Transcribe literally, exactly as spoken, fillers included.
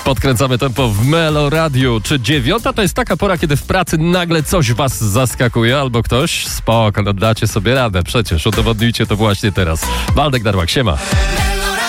Podkręcamy tempo w Melo Radio. Czy dziewiąta to jest taka pora, kiedy w pracy nagle coś was zaskakuje albo ktoś? Spoko, no dacie sobie radę. Przecież udowodnijcie to właśnie teraz. Waldek Darłak, siema.